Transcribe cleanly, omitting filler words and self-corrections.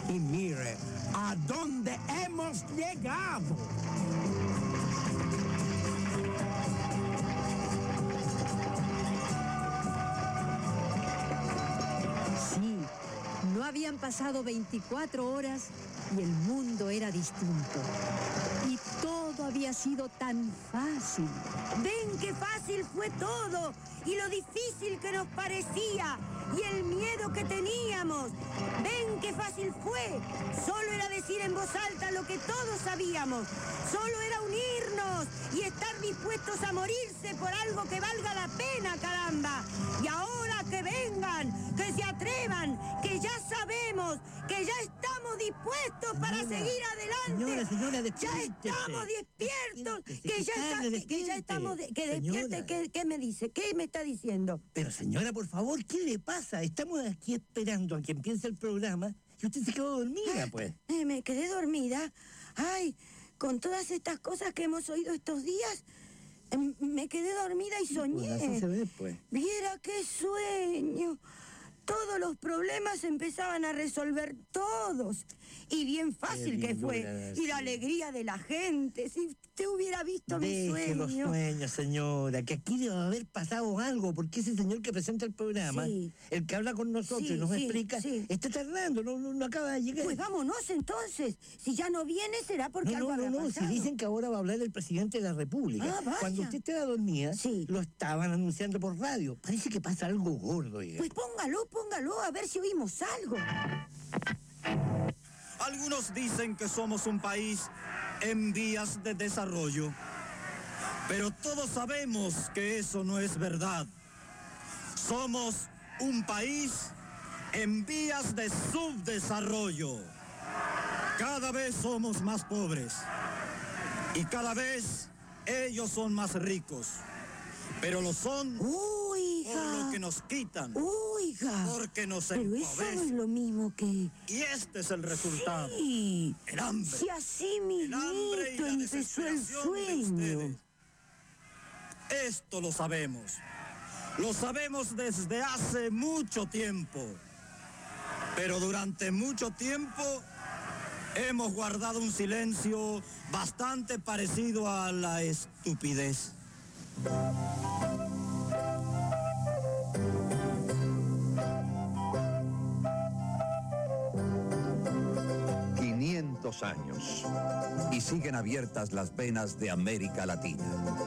Y mire, ¿a dónde hemos llegado? Sí, no habían pasado 24 horas y el mundo era distinto. Y todo había sido tan fácil. ¡Ven qué fácil fue todo! Y lo difícil que nos parecía. Y el miedo que teníamos. ¡Ven qué fácil fue! Solo era decir en voz alta lo que todos sabíamos. Solo era unirnos y estar dispuestos a morirse por algo que valga la pena, caramba. Y ahora que vengan, que se atrevan, que ya sabemos, que ya estamos dispuestos para seguir adelante. Señora, ya estamos despiertos, que ya estamos, que despierte. ¿Qué me dice? ¿Qué me está diciendo? Pero señora, por favor, ¿qué le pasa? Estamos aquí esperando a que empiece el programa y usted se quedó dormida, pues. Me quedé dormida. Ay, con todas estas cosas que hemos oído estos días, me quedé dormida y soñé. Pues así se ve, pues. Viera qué sueño. Todos los problemas empezaban a resolver todos. Y bien fácil que fue. Y la alegría de la gente. Si usted hubiera visto mi sueño. Deje los sueños, señora, que aquí debe haber pasado algo, porque ese señor que presenta el programa, el que habla con nosotros y nos explica, está tardando, no acaba de llegar. Pues vámonos entonces. Si ya no viene, será porque algo habrá pasado. Si dicen que ahora va a hablar el presidente de la República. Cuando usted estaba dormida, lo estaban anunciando por radio. Parece que pasa algo gordo. Pues póngalo, a ver si oímos algo. Algunos dicen que somos un país en vías de desarrollo, pero todos sabemos que eso no es verdad. Somos un país en vías de subdesarrollo. Cada vez somos más pobres y cada vez ellos son más ricos, pero lo son por lo que nos quitan, porque nos empobrecen. Pero eso no es lo mismo que... Y este es el resultado. Sí. El hambre. Si así mismito empezó el sueño. Esto lo sabemos. Lo sabemos desde hace mucho tiempo. Pero durante mucho tiempo hemos guardado un silencio bastante parecido a la estupidez. 500 años y siguen abiertas las venas de América Latina.